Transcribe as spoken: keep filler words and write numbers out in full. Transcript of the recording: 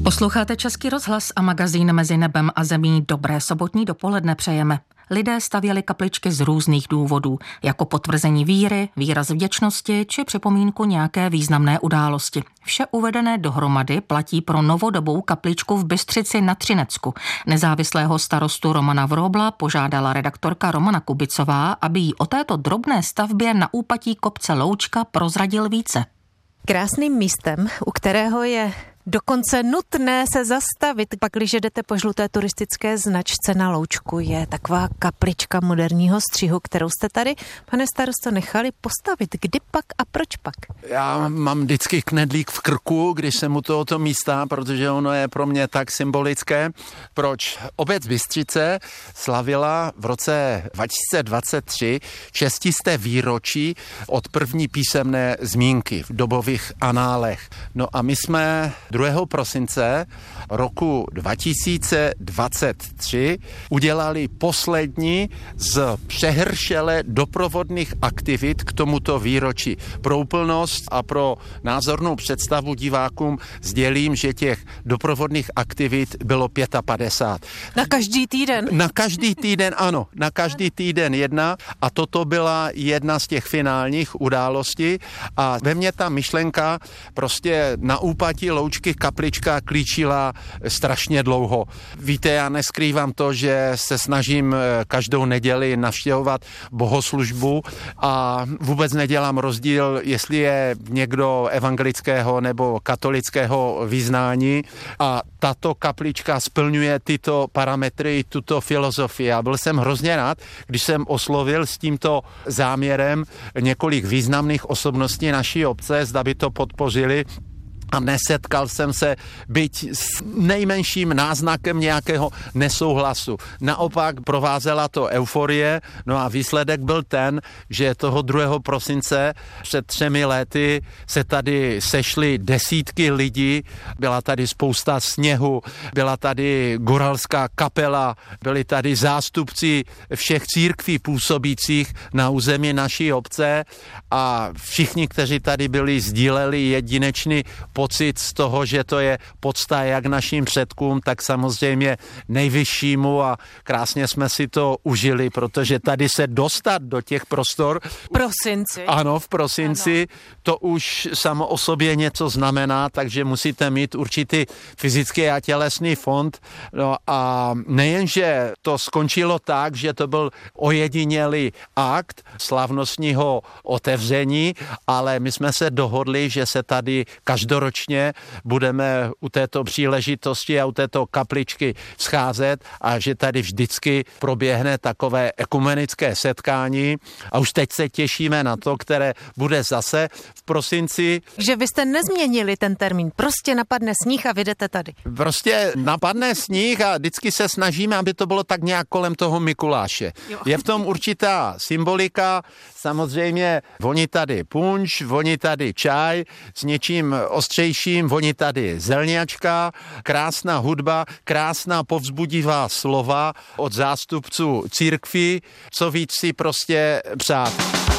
Posloucháte Český rozhlas a magazín Mezi nebem a zemí. Dobré sobotní dopoledne přejeme. Lidé stavěli kapličky z různých důvodů, jako potvrzení víry, výraz vděčnosti či připomínku nějaké významné události. Vše uvedené dohromady platí pro novodobou kapličku v Bystřici na Třinecku. Nezávislého starostu Romana Vrobla požádala redaktorka Romana Kubicová, aby jí o této drobné stavbě na úpatí kopce Loučka prozradil více. Krásným místem, u kterého je dokonce nutné se zastavit, pakliže jdete po žluté turistické značce na Loučku, je taková kaplička moderního střihu, kterou jste tady, pane starosto, nechali postavit. Kdy pak a proč pak? Já mám vždycky knedlík v krku, když jsem u tohoto místa, protože ono je pro mě tak symbolické. Proč? Obec Bystřice slavila v roce dva tisíce dvacet tři šestisté výročí od první písemné zmínky v dobových análech. No a my jsme druhého prosince roku dva tisíce dvacet tři udělali poslední z přehršele doprovodných aktivit k tomuto výročí. Pro úplnost a pro názornou představu divákům sdělím, že těch doprovodných aktivit bylo padesát pět. Na každý týden? Na každý týden, ano. Na každý týden jedna a toto byla jedna z těch finálních událostí a ve mně ta myšlenka prostě na úpatí Loučky kaplička klíčila strašně dlouho. Víte, já neskrývám to, že se snažím každou neděli navštěvovat bohoslužbu a vůbec nedělám rozdíl, jestli je někdo evangelického nebo katolického vyznání a tato kaplička splňuje tyto parametry, tuto filozofii. A byl jsem hrozně rád, když jsem oslovil s tímto záměrem několik významných osobností naší obce, zda by to podpořili. A nesetkal jsem se byť s nejmenším náznakem nějakého nesouhlasu. Naopak provázela to euforie, no a výsledek byl ten, že toho druhého prosince před třemi lety se tady sešly desítky lidí, byla tady spousta sněhu, byla tady goralská kapela, byli tady zástupci všech církví působících na území naší obce a všichni, kteří tady byli, sdíleli jedinečný pocit z toho, že to je podsta jak našim předkům, tak samozřejmě nejvyššímu a krásně jsme si to užili, protože tady se dostat do těch prostor... V prosinci. Ano, v prosinci. Ano. To už samo o sobě něco znamená, takže musíte mít určitý fyzický a tělesný fond. No a nejenže to skončilo tak, že to byl ojedinělý akt slavnostního otevření, ale my jsme se dohodli, že se tady každoročně budeme u této příležitosti a u této kapličky scházet a že tady vždycky proběhne takové ekumenické setkání a už teď se těšíme na to, které bude zase v prosinci. Že vy jste nezměnili ten termín, prostě napadne sníh a vyjdete tady. Prostě napadne sníh a vždycky se snažíme, aby to bylo tak nějak kolem toho Mikuláše. Jo. Je v tom určitá symbolika, samozřejmě voní tady punč, voní tady čaj s něčím ostřejším, voní tady zelňačka, krásná hudba, krásná povzbudivá slova od zástupců církví, co víc si prostě přát.